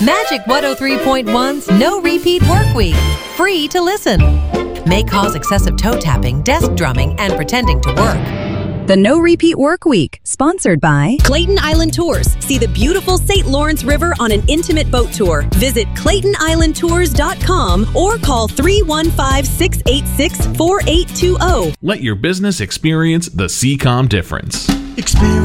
Magic 103.1's No Repeat Work Week. Free to listen. May cause excessive toe tapping, desk drumming, and pretending to work. The No Repeat Work Week, sponsored by Clayton Island Tours. See the beautiful St. Lawrence River on an intimate boat tour. Visit ClaytonIslandTours.com or call 315-686-4820. Let your business experience the Seacom difference.